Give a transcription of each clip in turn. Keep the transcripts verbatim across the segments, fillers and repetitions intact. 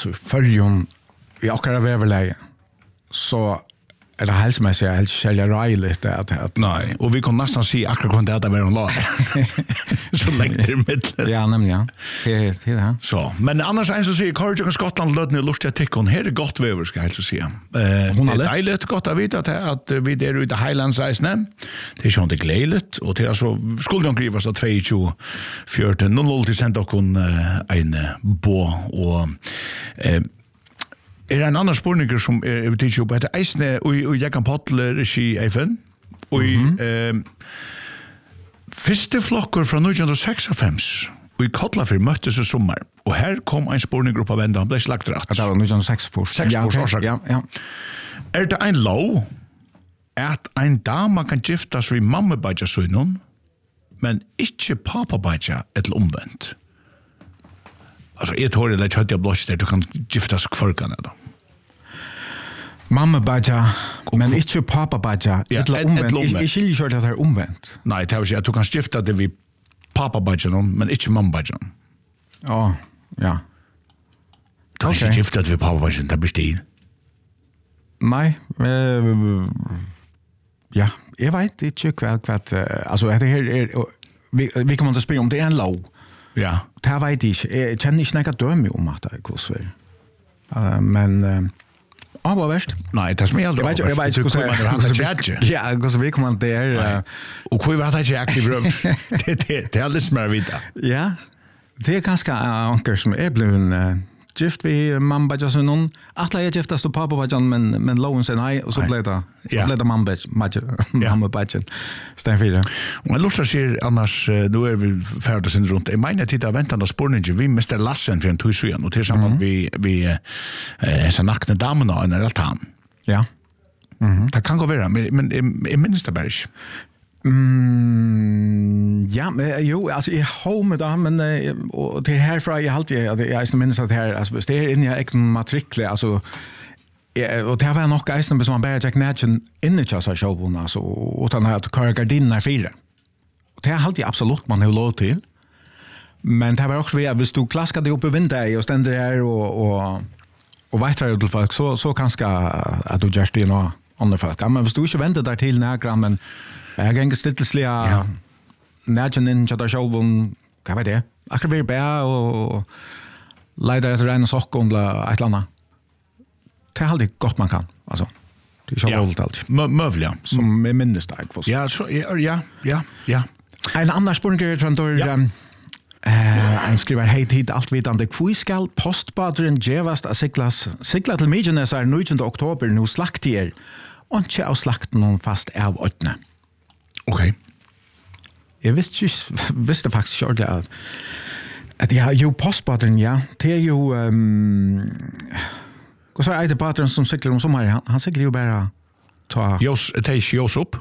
alltså förjon i akkurat överläge så är det helst med sig helst sälja rejligt att att nej och vi kan nästan se akkurat vad det är en lag så länge det mitt ja nämligen till till det så men annars en så säger Courage och Skottland lödne lustigt att tycka hon här är gott väver ska jag säga eh hon har lätt gott att veta att att vi där ute i Highlands Ice det är ju inte glädligt och det är så skulle de skriva så tjugo fjorton noll till sent och hon en bo och eh er en annan spurninger som er vi tidsi opp etter eisne og Jakan Potler regi Eifen og eh første flokker fra nítjan seksogfems og i Kollafyr møttes i sommar og her kom en spurninger på venda han ble slagt rett det var nítjan seksogfors ja, ja. Er det en lov at en dama kan giftas vid mamma-badja sønnen men ikke pappa-badja etter omvendt alltså jag tror det att jag blåst där du kan giftas kvarkarna då. Mamma badja men inte pappa badja eller omvänt. Jag skiljer ju att det är omvänt. Nej, det är ju att du kan gifta det vid pappa badja men inte mamma badja. Ja, ja. Du kan inte gifta det vid pappa badja det består. Nej, ja, jag vet inte vad vad alltså det här är vi vi kommer att spela om det är en lov. Ja. Det vet jag inte. Jag känner inte några döme om att det är kostvär. Uh, men... Uh, ja, vad värst? Nej, det är som jag aldrig. Jag vet inte hur man ja, hur vi kommer där. Och hur var det jag aktivt rum? Det är alldeles mer vita. Ja, det är ganska anker som är blivit gift vi mamma badja så någon att jag giftast och pappa badja men men loven sen nej och så blev det så blev det mamma badja mamma badja stäm fyra och jag lustar sig annars då är vi färdiga sen runt i mina titta väntande spårningen vi mister Lassen för en tusen och tillsammans vi vi eh så nakna damerna en altan ja mhm det kan gå vara men i minsta berg Mm, ja, men jo, alltså i home där men och det här från jag alltid jag är minns att det här alltså det är inne i egen matrikle alltså och det var nog geisen som man bara Jack Natchen inne i så showen alltså och han hade kvar gardiner fyra. Och det är alltid absolut man har lov till. Men det var också vi hvis du klaskade upp i vinter och ständer här och och och vet du folk så så kanske att du just det nå andra folk. Men hvis du inte väntar där till några men jag gänger stillsliga ja. Närgen in chatta showen kan vi det. Akkurat vi bär och leider etter en sock eller ett landa. Det är alltid gott man kan alltså. Det är så roligt allt. Mövliga som med minnesdag för. Ja, så ja, ja, ja. En annan spurning från då eh en skriver hej hit allt vitande kvui skal postbadren gevast a siglas sigla til Mykines er nítjánda oktober nu slaktier og ikke av slakten noen fast av åttende. Okej. Jag visste visste faktiskt inte att att jag ju postbadren ja det är ju ehm vad så är det badren som cyklar om sommar han, han cyklar ju bara ta Jos det är Jos upp.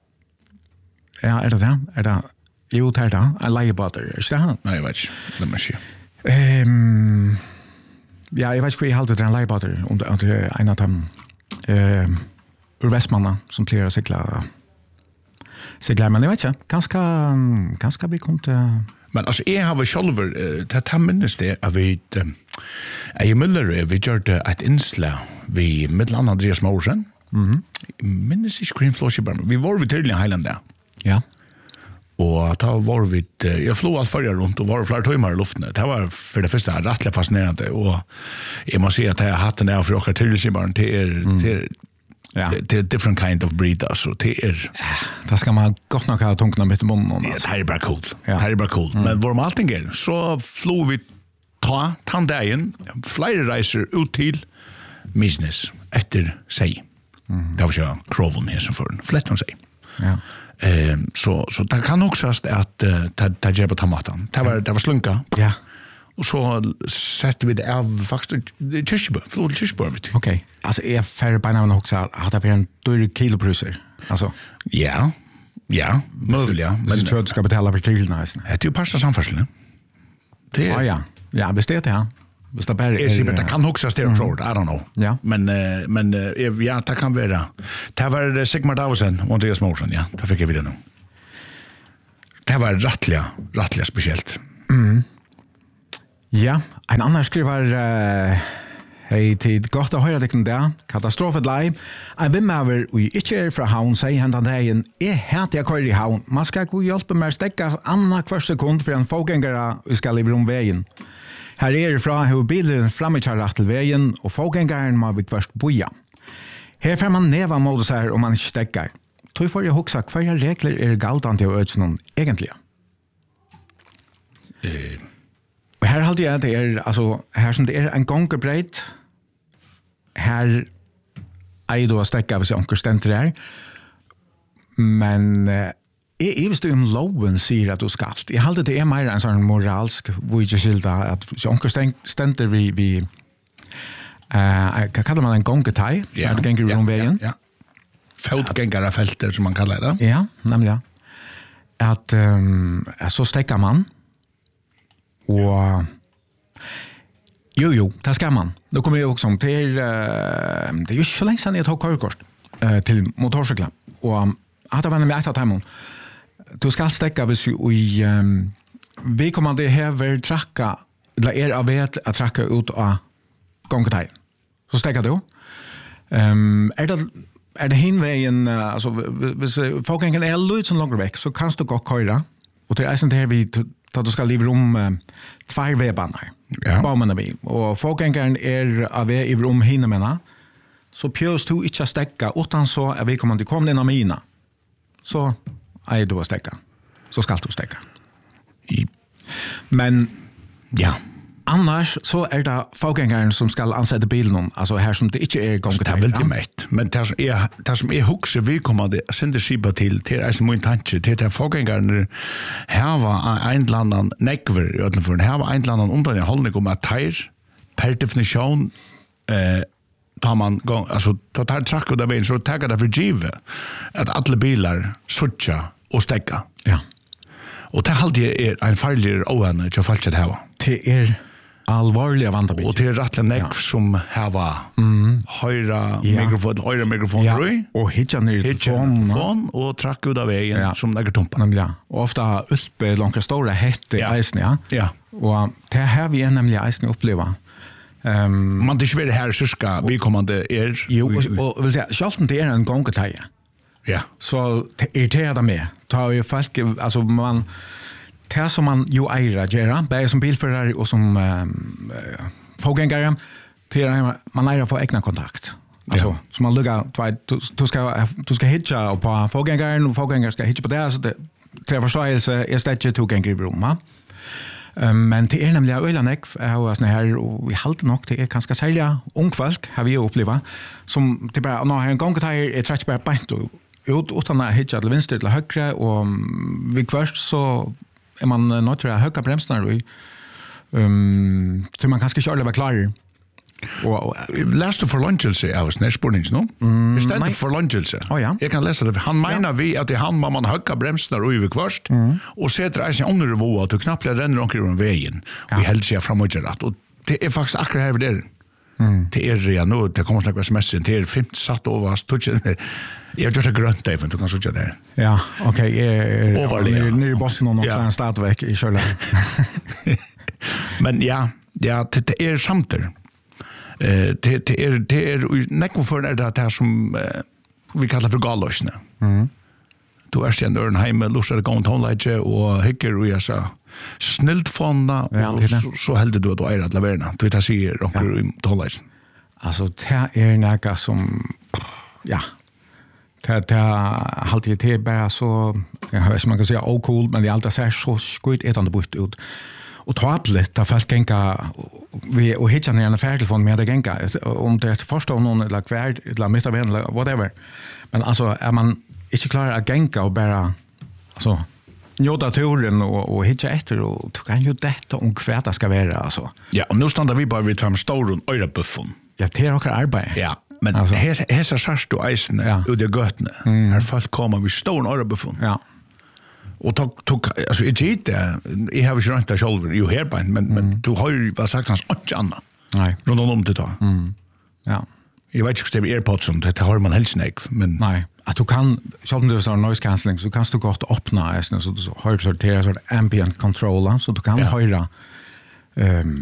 Ja, är det det? Är det jo det där en lejebader är det han? Nej, jag vet inte. Det måste ju. Ehm ja, jag vet inte hur jag håller den lejebader om det en av dem ehm ur Västmanna som klarar cykla cykla men jag vet inte ganska ganska vi kom till men alltså jag har väl själv det här minns det av vi jag Müller vi gjorde ett inslag vi med Andreas Morsen. Mhm. Minns i Screen Flush vi var vi till i Highland där. Ja. Och då var vi jag flog allt förra runt och var flera timmar i luften. Det var för det första rättligt fascinerande och jag måste säga att jag har haft den här för åka till Simbarn till till ja till different kind of breed alltså till er. Det ska man gott nog ha tungt mitt i munnen alltså. Det här är bara cool. Ja. Det här är bara cool. Mm. Men var de allting är så flog vi ta tandagen flera resor ut till Mykines efter sig. Mm. Det var så Croven här som för flätt sig. Ja. Eh så så det kan också säga att ta ta jobba tomaten. Det var det var slunka. Ja. Och så sätter vi det av faktiskt Kirchberg, flod Kirchberg vet du. Okej. Alltså är färre på någon också att det blir en dyr kilopriser. Alltså. Ja. Ja, möjliga. Men jag tror att ska betala för kilorna nästan. Det är ju passa samfärdseln. Det Ja ja. Ja, bestämt ja. Hvis det bare er... Det kan også stå short, I don't know. Ja. Men, men ja, det kan være... Det var Sigmar Davisen og Andreas Morsen, ja. Det fikk jeg videre nå. Det var rettelig, rettelig spesielt. Mm. Ja, en annan skriver... Uh, Hei tid, godt å høre deg der. Katastrofet lei. En vimmaver og ikke er fra havn, sier hentan dagen, er helt jeg kører i havn. Man skal ikke hjelpe med å stekke anna hver sekund for en folkengere vi skal leve om veien. Her er det fra hvor bilen fremmekjører til veien, og folkengeren må vi først boja. Her får man neva modus her om man ikke stekker. Tog får jeg hoksa, hva regler er galtan til å øke noen egentlig? Eh... Og her halte jeg at det er, altså, her som det er en gongebreit, her er det å stekke hvis jeg onker stenter her, men eh, jeg, jeg visste om loven sier at du skal. Jeg halte det er mer en sånn moralsk, hvor jeg ikke skilder at hvis jeg onker stenter vi, vi uh, hva kaller man en gongetei? Ja, det ganger ja, om veien. Ja, ja. Fotgängare felter som man kallar det. Ja, nemlig. At um, så stekker man, og jo, jo, det skal man. Nå kommer jeg også om til, uh, det er jo ikke så lenge siden jeg tok kørekort uh, til motorsykler. Og at jeg venner med et av timene, du skal stekke hvis vi, um, vi kommer til å heve trakka, eller er av vet å trakke ut av gongetei. Så stekker du. Um, er det er det hinveien, uh, altså, hvis folkengene er litt sånn langt vekk, så kan du gå køyre, og til eisen til vi da du skal live om uh, tvær veibaner. Ja. Baumene vi. Og folkengeren er av vei i rom hinne mena, så pjøs du ikke å stekke, utan så er vi kommer til å komme inn av mina. Så er du å stekke. Så skal du stekke. I. Men, ja, annars så er det folkengeren som skal ansette bilen om, altså her som det ikke er gonget. Det er veldig mest, men det som er, det som er hukse vi kommer til å sende skipa til, til er som min tanke, til at folkengeren her var en eller annen nekver i ødelen, her var en eller annen undan i holdning om at her, per definisjon, eh, tar man, altså, tar tar trakk ut av veien, så tar det for givet at alle biler suttja og stegga. Ja. Og det alltid er en farligere åhenne til å falle til heva. Det er alvorliga vandabil. Och det är rätt nekv ja. Som här var mm. höjra ja. mikrofon, höjra mikrofon ja. Och hitcha ner i telefon och track ut av vägen ja. Som lägger tumpan. Ja. Och ofta uppe långa stora hette ja. Eisen, ja. Ja. Och det här vi är nämligen eisen uppleva. Um, Man det är svårt här syska, vi kommande er. Jo, och, och vill säga, självt det är en gångeteje. Ja. Så irriterar det med. Ta ju folk, alltså man det som man jo eier gjør, både som bilfører og som um, folkengere, til man eier å få egna kontakt. Altså, ja. Så man lukker, du, du skal, du skal hitje på folkengeren, og folkengere skal hitje på det, så det, til forståelse er det ikke to ganger i rom. Um, men det er nemlig øyne nekv, her, og vi halte nok, det er ganske særlig ungfolk, har vi jo opplevd, som det bare, nå har en gang til her, jeg tror ikke bare beint ut, uten å hitje til venstre til høyre, og vi først så er man nødt til å høyre bremsene, um, så man kanskje ikke alle var klare. Leste du forlønnelse av snærspurnings nå? Mm, Hvis det er forlønnelse, oh, ja. Jeg kan lese det. Han mener ja. Vi at det han må man høyre bremsene og over kvørst, mm. og setter eisen under nivå at du knapt renner omkring om veien, og ja. Vi helst seg frem og ikke rett. Og det er faktisk akkurat her ved det. Mm. Det er ja, nå, det kommer snakke sms-en, det er fint satt over, jeg har gjort det grønt deg, for du kan sitte der. Ja, ok, jeg er Overlig, nere i Boston og noe ja. Stadvek i Kjøla. Men ja, ja det, det er samtidig. Uh, det, det er, det er, nekken for er det det som uh, vi kallar for galløsene. Mm. Du er stjent øren hjemme, lurer det gående håndleidje, og hykker og jeg sa, snilt fonda, ja, og så, så heldig du at du eier at laverna. Du vet jeg sier noen ja. I håndleidjen. Altså, det er noe som, ja, det, det er alltid det er bare så, jeg vet ikke man kan si, oh cool, men det er alltid ser så skutt etende bort ut. Og ta opp litt, da folk genka, vi, og hitja ned en færtelefon med det genka, om det er forstå noen, eller hver, eller mitt av en, eller whatever. Men altså, er man ikke klarer å genka og bare, altså, njóta turen og, og hitja etter, og du kan jo dette om hva det skal være, altså. Ja, og nå stander vi bare vidt frem storen øyrebuffen. Ja, det er akkurat arbeid. Ja, men altså. her, her er sørst og eisene, ja. Ut i gøtene, mm. her folk kommer vi storen øyrebuffen. Ja. Og tog, tog, altså, jeg gitt det, jeg har ikke rønt det selv, jo herbeint, men, mm. men du har jo vel sagt hans ikke annet. Nei. Rundt om til ta. Mm. Ja. Jeg vet ikke hva det er AirPods som, det har man helst ikke, men... Nei, at du kan, selv om du har noise cancelling, så kan du godt åpne eisene, så du hører sortere sånn ambient controller, så du kan ja. Høre um,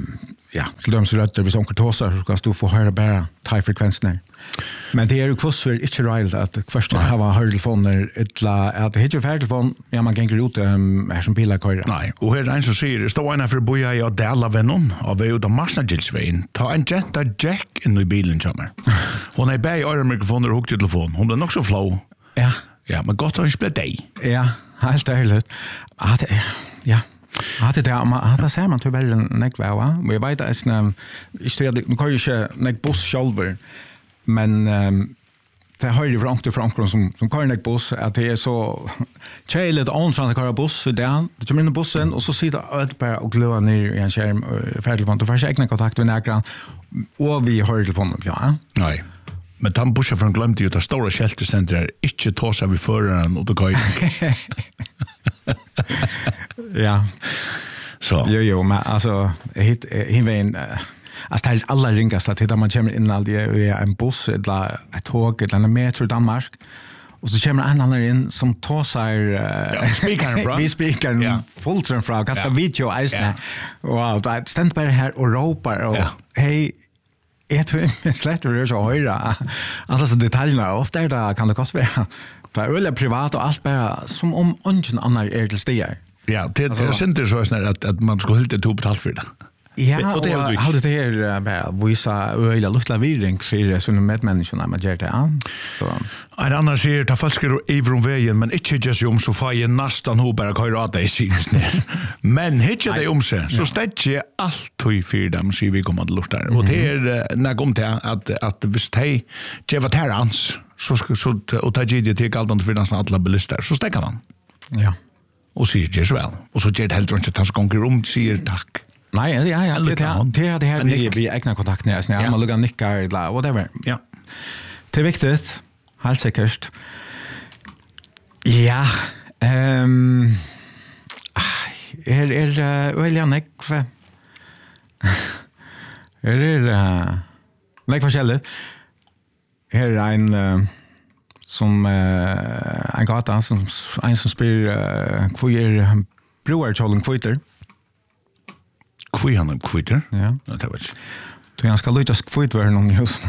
ja, til døms rødder, hvis onker tåser, så skal du få høre bare thai-frekvensen. Men det er jo kvossver ikke røylt at først jeg har høretelefoner, at det er ikke færtelefon, ja, man ganger ut um, her som biler kører. Nei, og her er en som sier, det står en her for å bo i Adela-vennen, og vi er ut av Marsnagilsveien, ta en jenta Jack inn i bilen kommer. Hun er bare i øyremikrofoner og huktelefon, hun blir nok så flow. Ja. Ja, men godt har hun spiller deg. Ja, helt ærlig. At, ja, at det er, at det ser man til veldig nekve, va? Og jeg vet at jeg ikke, nå kan jo ikke nek buss selv, men um, det har jo vrangt fra omkring som, som kører nek buss, at det er så kjeilig at åndsrande kører buss i det, du kommer inn i bussen, og så sitter alt bare og gløder ned i en skjerm, ferdelefon, du får ikke ekne kontakt med nekran, og vi har telefonen, ja. Nei. Men den bussjåføren glemte jo at det store kjeltesenteret er ikke tåsa vi føreren og det køyring. Ja. Så. Jo, jo, men altså, hit, hit veien, alltså det är alla ringast att man kommer in alltid i en buss eller ett tåg eller en metro i Danmark och så kommer en annan in som tar sig ja, speakern fra vi speakern ja. Fullt fra ganska ja. Video eisne ja. Wow, det ständ bara här och ropar och ja. Hej är du slett att röra så höra alla så detaljerna ofta är det kan det kosta vara det är öle privat och allt bara som om ingen annan är till stigar. Ja, det är inte så att att man ska helt ta betalt för det. Ja, och jag hade det här bara visa öliga lukta virring för såna medmänniskorna med det ja. Så en annan säger ta falskar över vägen men inte just om så får jag nästan hur bara köra åt dig syns ner. Men hitcha det om sig så stäcker allt i för dem så vi kommer att lukta. Och det är när kom till att att visst hej ge vad här ans så så och ta ge det till allt för nästan alla bilister så stäcker man. Ja. Och säger just väl. Och så ger det helt runt att ta sig gånger om säger tack. Nej, ja, ja, det är det här det här vi vi egna kontakt när jag ja. Man luggar nickar eller whatever. Ja. Det är viktigt. Helt säkert. Ja. Ehm är är väl jag nekve. Är det nek forskjelligt. Här är en uh, som uh, en gata som en som spelar uh, queer broar Charlie Quitter. Kvui han en kvitter? Ja. Det var ikke. Du han skal lyttes kvitt være noen just.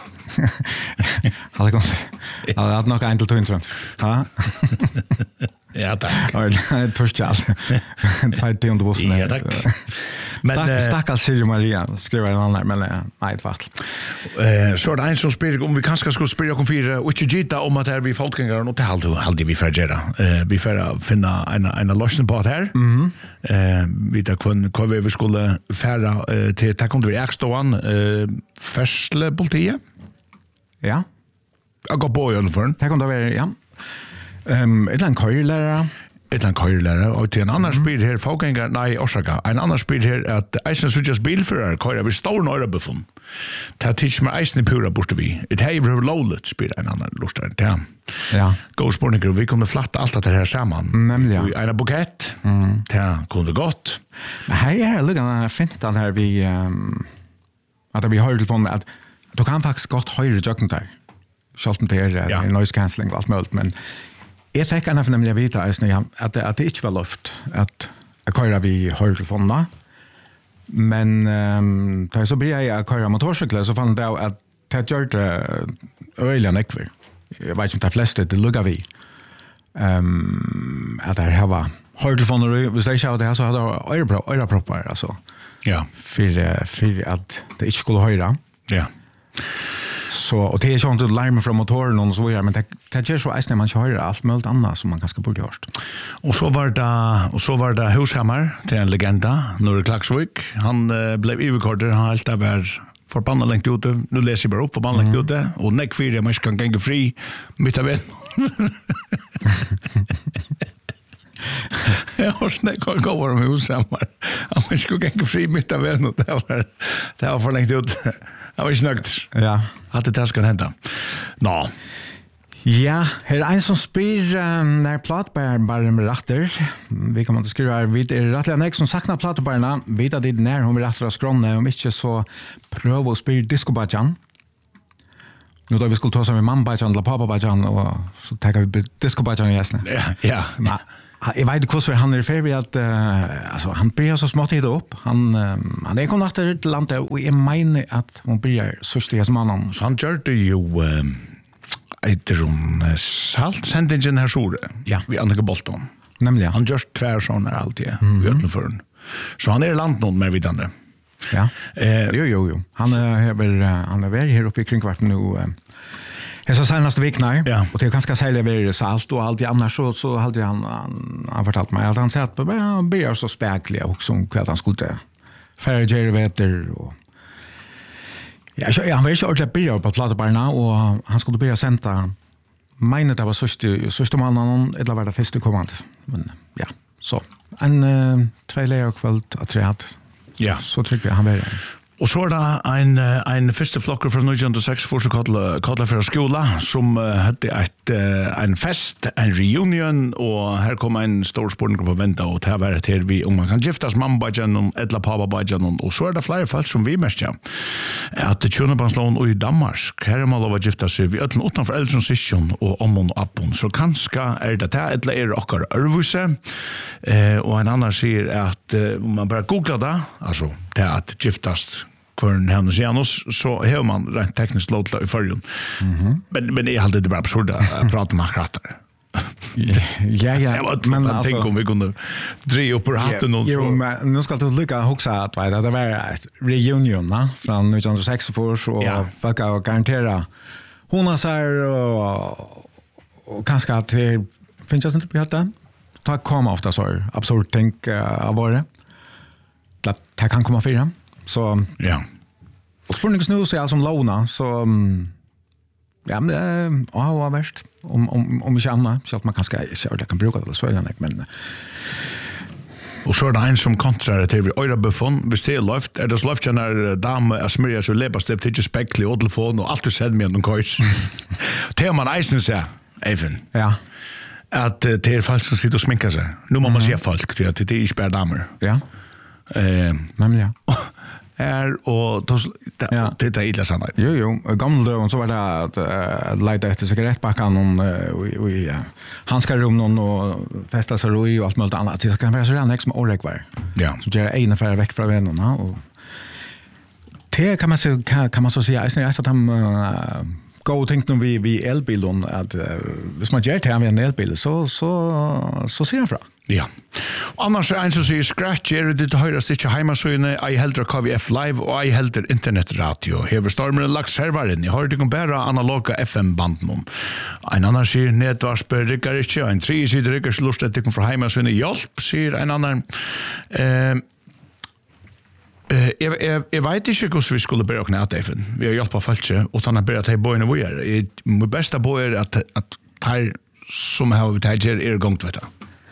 Hadde kommet. Hadde hatt nok en til tøynt rundt. Ja. Ja, takk. Jeg tørst ikke alt. Tveit til under bussen. Ja, takk. Stakkars Siri Maria skriver en annen, men nei, det var alt. Så er det en som spyrir om vi kanskje skulle spyrir om fire, og ikke gita om at her vi folkgangere, og det er alltid vi får gjøre. Vi får finne en løsning på det her. Vi vet hva vi skulle fære til, det kommer til å være ekstående, fersle politiet. Ja. Jeg går på i alle fall. Det kommer til å være, ja. Um, et eller annet køyrelærer. Et eller annet køyrelærer. Og til en annen mm. spyr her, folkenger, nei, orsaka, en annen spyr her, at eisen sutjas bilfører køyrer, vi står nøyre befunn. Det er tids med eisen i pura borte vi. Et heiver lovlet, spyr en annen lustar. Ja. Ja. God spørninger, vi kunne flatta alt det her sammen. Nemlig, ja. I en bukett. Mm. Det kunne vi godt. Men her er det lukkende fint at her vi, um, at vi hører til på at du kan faktisk godt høyre jøkken der. Selv om det er, ja. Er noise cancelling og alt mulig, men jeg fikk en av nemlig å vite at det, at det ikke var luft at jeg kører vi høyre telefonene. Men um, da jeg så blir jeg å køre motorsykler, så fann jeg at det gjør det øyelig nekver. Jeg vet ikke om det fleste, det lukket vi. Um, at jeg har høyre telefoner, hvis jeg ikke hadde det, så hadde jeg ørepropper, altså. Ja. For, for at det ikke skulle høyre. Ja. Så och det är sånt att larma från motorn och så vidare men det det är så att man kör allt möjligt annat som man kanske borde gjort. Och så var det och så var det Hushammar till en legenda Norr Klaxvik. Han uh, blev överkorter han helt där förbannat längt ute. Nu läser jag bara upp förbannat längt ute och neck fyra man kan gå fri mitt av vet. Jag har snäckt gå över med Hushammar. Man ska gå fri mitt av vet och det var det var för längt ut. Jag var snögt. Ja. Att det här ska hända. Nå. Ja, här är en som spyr um, när platbär bara med ratter. Vi kommer att skriva vid är rattliga nek som saknar platbärna. Vet att det är när hon vill rattra skrånne om inte så pröva att spyr discobajan. Nu då vi skulle ta oss med mambajan eller pappabajan och så tänker vi discobajan i jäsne. Ja, ja. Men jag vet inte hur han är för att uh, alltså han börjar så smått hit upp. Han um, han är kommit efter till landet och jag menar att hon börjar sista som han så han gör det ju um, det som salt sendingen här så ja vi andra bolton. Nämligen han gör tvär såna alltid mm-hmm. vi öppnar för. Så han är land någon mer vidande. Ja. Eh jo jo jo. Han är väl han är väl här uppe i kringkvarten nu. Uh, Jag sa senaste veckan ja. Och det är ganska sälja väl salt och allt det annars så så hade han han, han fortalt mig att han sa att han blir så späcklig och som vad han skulle färger vetter och ja, jag han vet inte att blir på platta barna och han skulle börja sända mina det var sista sista mannen eller var det första kommand men ja så en uh, två lejer kväll att träat ja så tycker jag han var Og så er det en, en første flokker fra nitton oh six for så kallet for skola, som hadde et, en fest, en reunion, og her kom en stor spørning på venta, og det var til vi, om man kan giftas mamma bajan eller pappa bajan, og så er det flere folk som vi mest ja, at kjønnebanslån og i Danmark, her er man lov å gifta seg, vi øtlen utenfor eldre og sysjon, og ommån og appon, så kanskje er det det, eller er det okkar ørvuse, eh, og en annan sier at om man bare googler det, altså det at giftast kvarn hennes Janus, så har man rent tekniskt lov til i förrjun. Mm-hmm. Men, men det är alltid bara absurd att prata med akkurat där. Ja, ja. Jag var men alltså tänk om vi kunde dra upp på hatten och jo, men nu ska du lycka huxa att det var ett reunion va från nitton oh six för och ja. Folk har garantera hon har så här och, och kanske att det finns inte på det. Ta komma ofta så absurd tänk av uh, det. Att det kan komma fyra. Så ja. Och spurningen nu så är som låna så um, ja men uh, ja vad värst om om om vi känner så att man kanske så det kan bruka det så jag men och så är det en som kontrar till öra buffon vi ser luft är det luft när dam asmeria så leberstep till spekli och telefon och allt du säger med någon coach. Tema isen så även. Ja. Att det är folk som sitter och sminkar sig. Nu måste man se folk till att det är inte bara damer. Ja. Eh, men ja. Är och då det är illa sant. Jo jo, gamla då så var det att uh, leta efter cigarettpackan och och uh, han ska rum någon och festa sig och allt möjligt annat. Det kan vara så redan som oräkvar. Ja. Så det är en affär veck från vännerna och det kan man så kan, kan man så säga är att de uh, gå tänkt om vi vi elbilen att uh, hvis man gör det här med en elbil så så så ser jag fra. Ja. Annars er en som sier Scratch er det høyrast ikke heimasøyene, ei heldur K V F Live og ei heldur internetradio. Hever stormeren lagt serveren, jeg har ikke bare analoga F M-banden. En annan sier nedvarsper rikker ikke, en tre sier rikker ikke lust etter fra heimasøyene. Hjelp, sier en annan. Eh, eh, jeg, jeg, jeg vet ikke hvordan vi skulle bære å knæte F M. Vi har hjelpet folk ikke, og han har bæret til bøyene hvor er. Min beste bøy er at, at her som har vi tatt er gongt, vet du.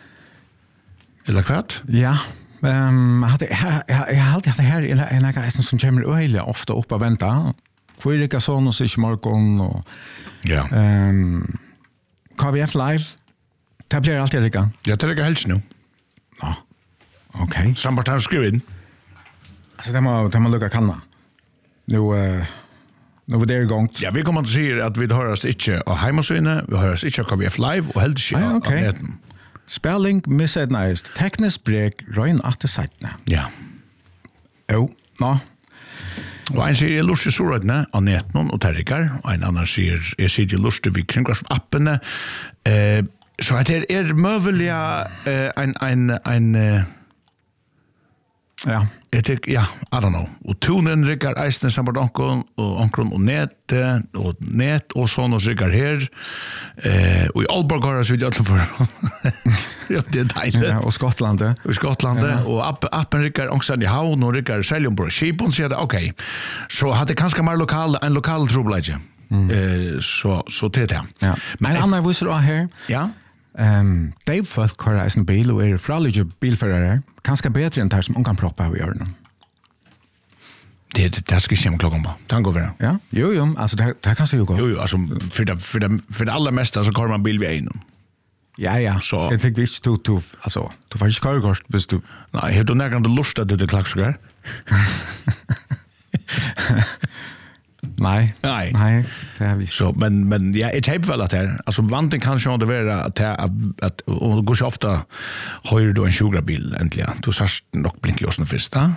Eller kvart? Ja. Ehm um, hade jag jag hade det här en en grej som kommer öliga ofta upp och vänta. För det kan såna sig morgon och ja. Ehm um, K V F Live. Det blir alltid lika. Ja, det är helt nu. Ja. Okej. Sambart har skrivit. Alltså det må det må lucka kanna. Nu eh nu var det igång. Ja, vi kommer att säga att vi har oss inte av hemsidan, vi har oss inte K V F Live och helt shit av näten. Spelling missednæst. Teknisk brek, røyn atte seitne. Ja. Jo, nå. Og en sier jeg lurer surrøytene av netnon og terrikar, og en annan sier jeg sier jeg lurer vi kringkast appene. Eh, så at det er møvelig eh, en, en, en eh, ja. Jeg tenker, ja, I don't know. Og tunen rikker eisene sammen med onkron, og onkron og net, og net, og sånn og rikker her. Eh, og i Aalborg har jeg så vidt jeg for. Ja, det er deilig. Ja, og Skottlandet. Og i Skottlandet, ja. Og app, appen rikker ångsten i havn, og rikker seljon på Kipon, sier det, ok. Så hadde kanskje mer lokal, en lokal trobladje. Mm. Eh, så, så til det. Ja. Men en annen viser også her. Ja. Um, det er folk har reist en bil og er fralige bilførere kanskje bedre enn det som ungan propper av i hjørnet. Det, det, det skal ikke komme klokken på. Det kan gå være. Ja, jo, jo. Altså, det, det kan jo gå. Jo, jo. Altså, for det, for det, for det aller meste så kommer man bil ved en. Ja, ja. Så. Jeg tenker ikke du, du, altså, du får ikke kørekort hvis du... Nei, har du nærmere lyst til det klakksukker? Nej. Nej. Nej, det har vi. Så men men ja, jag typ väl att här. Alltså vanten kan ju inte vara att att och går så ofta höjer du en sugarbil äntligen. Du sa nog blinka oss den första.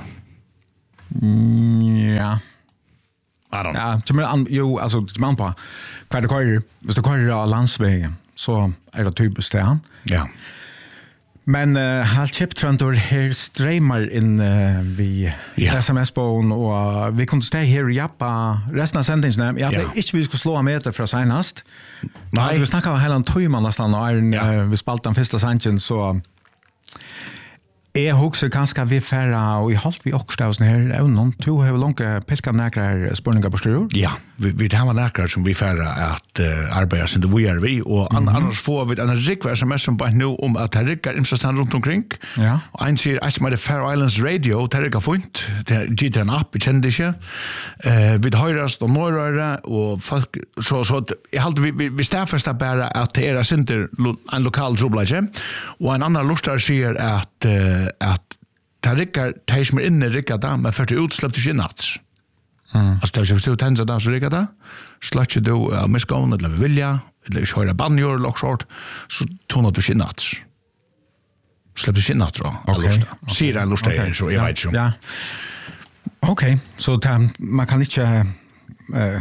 Mm, ja. I don't know. Ja, som är jo alltså man på kvar det kör, hvis du kör av landsvägen så är det typiskt det. Ja. Men uh, halt chiptrantor här streamar in uh, vi Ja. S M S-bån och vi kunde stå här i Jappa resten av sändningen. Jag hade inte vi skulle slå meter från senast. Nej. Vi snackade hela en timme nästan och är Ja. uh, vi spaltade den första sändningen så jag husker kanskje vi færre, og jeg holdt vi også av sånne her evnen. Du har jo langt pilket nærkere spørninger på styrer. Ja, vi, vi har nærkere som vi færre at uh, arbeider sin det vi er vi, og mm -hmm. annars får vi en rikve S M S som bare nå om at det rikker imstående rundt omkring. Ja. Og en sier, at det er Faroe Islands Radio, det rikker funnet, det gitter en app, jeg kjenner det ikke. Uh, vi høyrast og nårøre, og folk, så, så jeg halte vi, vi, vi stedfester bare at det er sinter en lokal trobladje, og en annen lustar sier at uh, at det rikker, det som er inne rikker da, men for det utslipp til skinnats. Mm. Altså, det er hvis du tenner da, så rikker da, slett du av miskån, eller ved vilja, eller hvis du høyre banjør, eller sånt, så toner du skinnats. Slipp til skinnats, da. Okay. Sier en lust okay. Så jeg ja. vet ikke. Ja. Ok, så det, man kan ikke uh,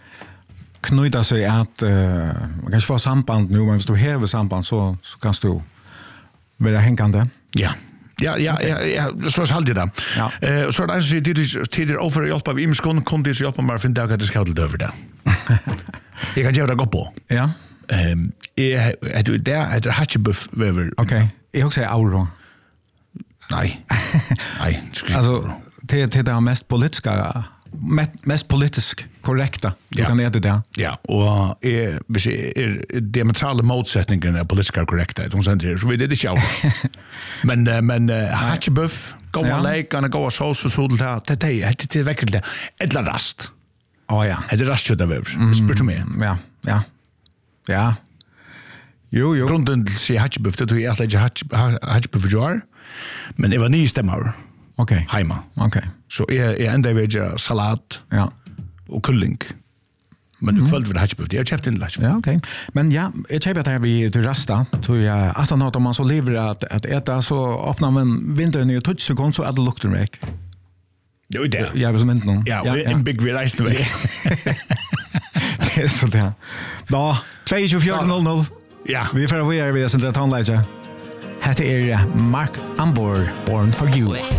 knyta sig at uh, man kan ikke få samband nu, men hvis du hever samband, så, så kan du være hengande. Ja. Ja, ja, ja, ja, så er det det. Ja. Eh, så er det en som sier, tid er overfor å hjelpe av imenskånd, kun de som hjelper meg å finne ut hva det skal til over det. Jeg kan gjøre det godt på. Ja. Um, jeg heter det, heter Hatchebuff Weaver. Ok, jeg også sier Auro. Nei. Nei. Altså, det, det er mest politiska, mest, mest politisk korrekta. Du Ja. kan gjøre det. Ja, og jeg, hvis jeg er diametrale motsetningen av politiska korrekta, så vet jeg det ikke av. Men, uh, men uh, Hatchebuff, gå Ja. og leik, han er gå og sås og sådel til, det er det, det er vekkert det. Et eller rast. Å ja. Det er rast kjøtt av Weaver. Spør du meg. Ja, ja. Ja. Jo, jo. Grunden til å si Hatchebuff, det tror jeg alltid ikke Hatchebuff for Joar, men jeg var nye stemmer Ok. heima. Ok. Så jeg, jeg enda ved å salat Ja. og kulling. Men du kvalgte for Hatchebuff, jeg har kjøpt inn det. Ja, ok. Men ja, jeg kjøper at jeg vil til rasta, tror jeg, at han har man så lever at, at etter, så åpner man vinduene i tjugo sekunder, så er det lukter meg. Det er jo det. Jeg vil som vente noen. Ja, og en big vi reisende vei. Det er så det. Da, tjuefire null null. Ja. Vi er ferdig å gjøre, vi er sendt rett håndleidje. Hette er Mark Ambor, Born for You.